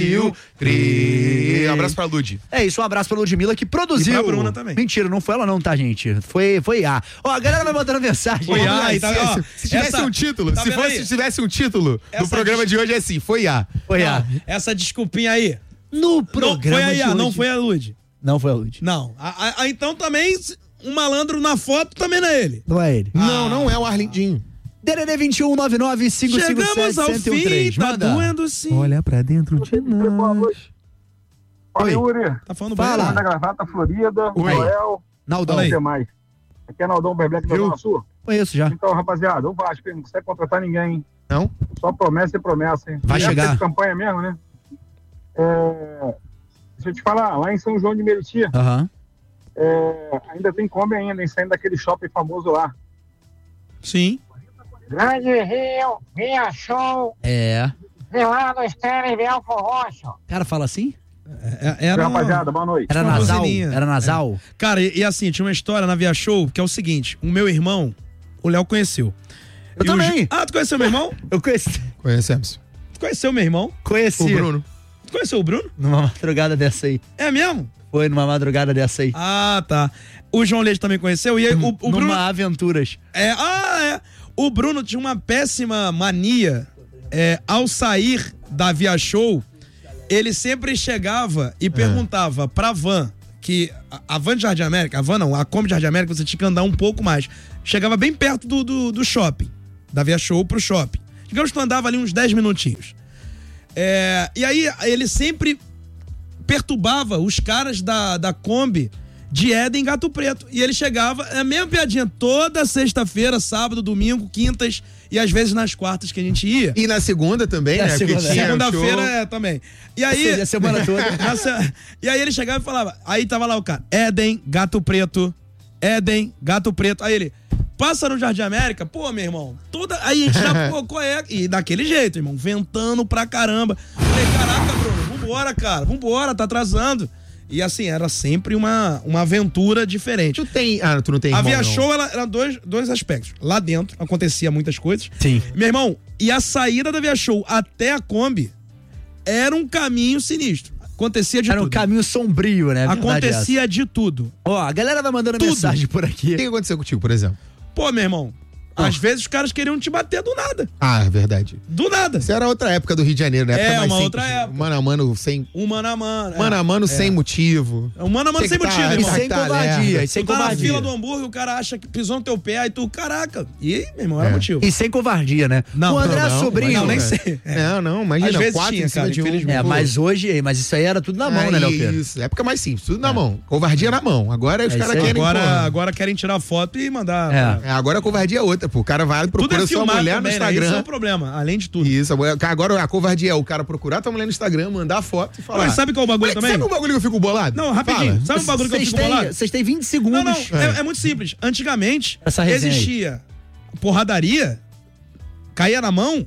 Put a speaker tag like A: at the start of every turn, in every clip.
A: Abraço pra Lud.
B: É isso, um abraço pra Ludmilla que produziu.
C: E pra Bruna também.
B: Mentira, não foi ela não, tá, gente? Foi a. Ó, a galera vai mandando mensagem.
C: Foi a.
A: Se tivesse um título,
C: tá
A: se tivesse um título do programa de hoje é assim, foi a.
B: Foi a.
C: Essa desculpinha aí.
B: No programa
C: foi a
B: de hoje.
C: não foi a Lud.
B: Não foi a Lud.
C: Não. Então também, um malandro na foto também não é ele.
B: Não é ele.
A: Não é o Arlindinho.
B: DDD 21 99
C: Chegamos ao fim, tá doendo sim.
B: Olha pra dentro de nós.
D: Oi, Yuri.
C: Tá falando
B: Fala.
D: Da Gravata, Florida,
A: Oi.
D: Noel,
B: Naldão.
D: não sei mais. Aqui é Naldão Berbleck da Zona Sul.
B: Conheço já.
D: Então, rapaziada, o Vasco não consegue contratar ninguém, hein?
A: Não?
D: Só promessa e promessa, hein?
B: Vai
D: Época
B: chegar.
D: de campanha mesmo, né? Deixa eu te falar, lá em São João de Meriti,
B: Aham.
D: ainda tem Kombi ainda, hein? Saindo daquele shopping famoso lá.
C: Sim.
D: Grande Rio, Via Show,
B: É.
D: Vilado Estéreo e Belfo Roxo.
B: Cara, fala assim?
D: Rapaziada, boa noite.
B: Era
C: Uma
B: nasal?
C: buzininha.
B: Era nasal?
C: Cara, e assim, tinha uma história na Via Show que é o seguinte: o meu irmão, o Léo conheceu.
B: Eu
C: E
B: também.
C: tu conheceu meu irmão?
B: Eu conheci.
A: Conhecemos.
C: Tu conheceu meu irmão?
B: Conheci.
A: O Bruno.
C: Tu conheceu o Bruno?
B: Numa madrugada dessa aí.
C: É mesmo?
B: Foi numa madrugada dessa aí.
C: Ah, tá. O João Leite também conheceu. E aí, o
B: Numa
C: Bruno.
B: Aventuras.
C: O Bruno tinha uma péssima mania. Ao sair da Via Show, ele sempre chegava e perguntava pra van, que a van de Jardim América, a Kombi de Jardim América, você tinha que andar um pouco mais. Chegava bem perto do shopping, da Via Show pro shopping. Digamos que tu andava ali uns 10 minutinhos. E aí ele sempre perturbava os caras da Kombi de Éden Gato Preto. E ele chegava, a mesma piadinha, toda sexta-feira, sábado, domingo, quintas e às vezes nas quartas que a gente ia.
A: E na segunda também,
B: Na
A: né? Porque
B: segunda.
A: tinha
C: Segunda-feira também. E aí.
B: Ou seja, a semana toda.
C: E aí ele chegava e falava, aí tava lá o cara, Éden Gato Preto, Éden Gato Preto. Aí ele, passa no Jardim América, pô, meu irmão, aí a gente já, pô, qual é? E daquele jeito, irmão, ventando pra caramba. Falei, caraca, Bruno, vambora, cara, vambora, tá atrasando. E assim, era sempre uma aventura diferente.
A: Tu não tem
C: A
A: irmão,
C: Via
A: não.
C: Show, ela era dois aspectos. Lá dentro acontecia muitas coisas.
B: Sim.
C: Meu irmão, e a saída da Via Show até a Kombi era um caminho sinistro. Acontecia de tudo.
B: Era um caminho sombrio, né? Verdade
C: Acontecia de tudo.
B: essa. Ó, a galera vai mandando mensagem por
A: O
B: aqui.
A: que aconteceu contigo, por exemplo?
C: Pô, meu irmão, às vezes os caras queriam te bater do nada.
A: Ah, é verdade.
C: Do nada.
A: Isso era outra época do Rio de Janeiro, né? Época mais
C: uma
A: simples.
C: outra época.
A: Mano a mano sem...
C: Um mano a mano.
A: Mano a mano sem motivo.
C: Um mano a mano sem
A: Tem que
C: motivo,
A: tá-
C: irmão.
B: E sem
A: Tá
B: covardia.
A: lerda.
B: E sem
C: Tu tá na
B: covardia.
C: fila do hambúrguer, o cara acha que pisou no teu pé, aí tu, caraca. E, meu irmão, era motivo.
B: E sem covardia, né?
C: Não,
B: o André
A: não,
B: Sobrinho.
C: Não, nem
A: cara.
C: sei.
A: Não, imagina.
C: Às vezes
A: 4
C: tinha,
A: em cima
C: cara,
A: de um.
C: infelizmente.
A: Pô.
B: Mas isso aí era tudo na mão, né, Léo Pedro?
A: Isso. Época mais simples, tudo na mão. Covardia na mão. Agora os
B: É
A: caras
B: isso aí.
A: querem...
C: Agora querem tirar foto e mandar.
A: Agora a covardia é outra, pô. O cara vai e
C: Tudo
A: procura
C: é
A: sua
C: filmado
A: mulher
C: também,
A: no
C: né?
A: Instagram.
C: Isso é um problema, além de tudo.
A: Isso, agora a covardia é o cara procurar tua mulher no Instagram, mandar foto e falar.
C: Mas sabe qual é o bagulho
A: Mas
C: também?
A: Sabe o bagulho que eu fico bolado?
C: Não, rapidinho.
A: Fala.
C: Sabe um bagulho que eu fico bolado?
B: Vocês têm 20 segundos.
C: Não, é muito simples. Antigamente,
B: Essa resenha aí.
C: existia porradaria, caía na mão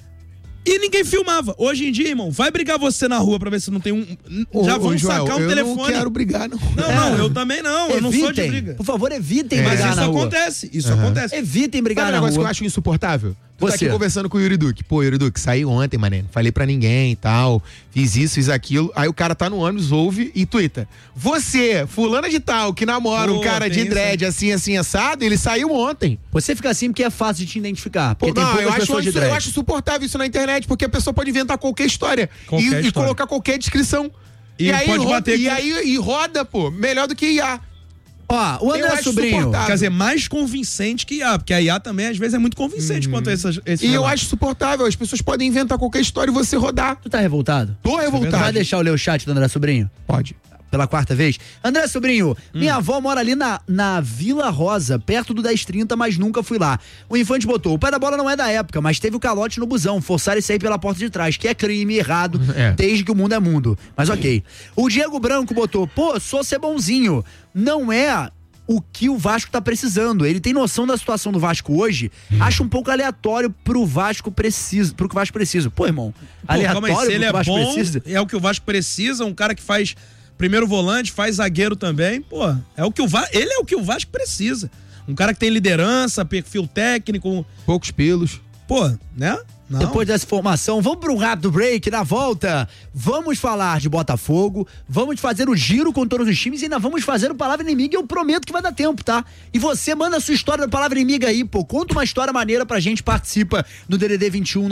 C: e ninguém filmava. Hoje em dia, irmão, vai brigar você na rua pra ver se não tem um... Já vão
A: Joel,
C: sacar um
A: eu
C: telefone.
A: não quero brigar, não.
C: Não, eu também não. Eu não sou de
B: Evitem.
C: briga.
B: Por favor, evitem
C: Mas
B: brigar
C: isso
B: na rua.
C: acontece. Isso acontece.
B: Evitem brigar
A: Sabe um
B: na
A: negócio que eu
B: rua.
A: acho insuportável? Tu tá
B: Você.
A: aqui conversando com o Yuri Duque. Pô, Yuri Duque, saí ontem, mané. Não falei pra ninguém e tal. Fiz isso, fiz aquilo. Aí o cara tá no ônibus, ouve e tuita. Você, fulana de tal, que namora um
C: Pô,
A: cara de
C: tem
A: dread assim, assim, assado, ele saiu ontem.
B: Você fica assim porque é fácil de te identificar.
A: Pô,
B: Porque tem
A: não,
B: poucas
A: eu
B: pessoas de dread.
A: acho insuportável isso na internet, porque a pessoa pode inventar qualquer história.
C: Qualquer
A: E
C: história.
A: colocar qualquer descrição.
C: E pode bater
A: e
C: com-
A: aí roda, pô. Melhor do que IA.
B: Ó, o
A: Eu
B: André
A: acho
B: Sobrinho.
A: insuportável.
C: Quer dizer, mais convincente que IA, porque a IA também às vezes é muito convincente quanto a esses
A: E eu acho insuportável. As pessoas podem inventar qualquer história e você rodar.
B: Tu tá revoltado?
A: Tô
B: Vai
A: revoltado.
B: deixar eu ler o chat do André Sobrinho?
A: Pode.
B: Pela quarta vez. André Sobrinho, minha avó mora ali na Vila Rosa, perto do 1030, mas nunca fui lá. O Infante botou, o pé da bola não é da época, mas teve o calote no busão, forçar isso aí pela porta de trás, que é crime, errado, desde que o mundo é mundo. Mas ok. O Diego Branco botou, pô, sou ser bonzinho. Não é o que o Vasco tá precisando. Ele tem noção da situação do Vasco hoje, acha um pouco aleatório pro que o Vasco precisa. Pô, irmão, aleatório
C: Calma aí, se
B: pro que
C: ele
B: o
C: é
B: Vasco
C: bom,
B: precisa.
C: é o que o Vasco precisa, um cara que faz primeiro volante, faz zagueiro também, pô, é o que ele é o que o Vasco precisa. Um cara que tem liderança, perfil técnico,
A: Poucos pelos.
C: pô, né? Não.
B: Depois dessa informação, vamos para um rápido break. Na volta, vamos falar de Botafogo, vamos fazer o giro com todos os times e ainda vamos fazer o Palavra Inimiga. Eu prometo que vai dar tempo, tá? E você manda a sua história da Palavra Inimiga aí, pô. Conta uma história maneira pra gente, participa no DDD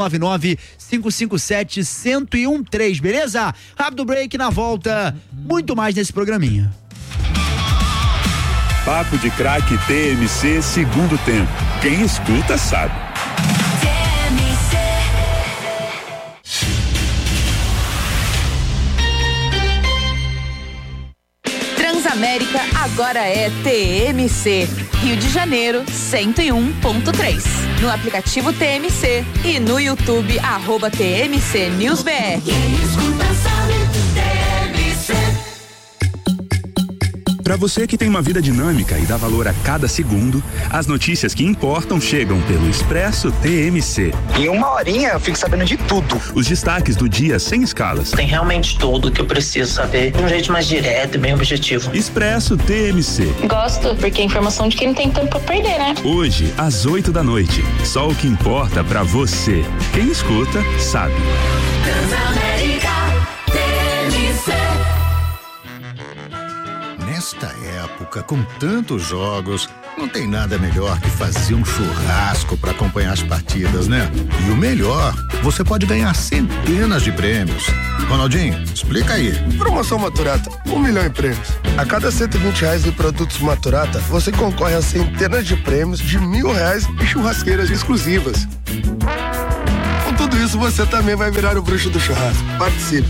B: 2199-557-1013, beleza? Rápido break, na volta, muito mais nesse programinha.
E: Papo de Craque TMC, segundo tempo. Quem escuta sabe.
F: Transamérica agora é TMC. Rio de Janeiro, 101.3. No aplicativo TMC e no YouTube, @TMC News BR.
G: Quem escuta sabe, TMC.
E: Para você que tem uma vida dinâmica e dá valor a cada segundo, as notícias que importam chegam pelo Expresso TMC.
H: Em uma horinha eu fico sabendo de tudo.
E: Os destaques do dia sem escalas.
I: Tem realmente tudo que eu preciso saber de um jeito mais direto e bem objetivo.
E: Expresso TMC.
J: Gosto, porque é informação de quem não tem tempo pra perder, né?
E: Hoje, às 8h. Só o que importa pra você. Quem escuta, sabe.
G: Transamérica, TMC.
K: Nesta época, com tantos jogos, não tem nada melhor que fazer um churrasco para acompanhar as partidas, né? E o melhor, você pode ganhar centenas de prêmios. Ronaldinho, explica aí.
L: Promoção Maturata, 1 milhão em prêmios. A cada R$120 em produtos Maturata, você concorre a centenas de prêmios de R$1.000 e churrasqueiras exclusivas. Com tudo isso, você também vai virar o bruxo do churrasco. Participe.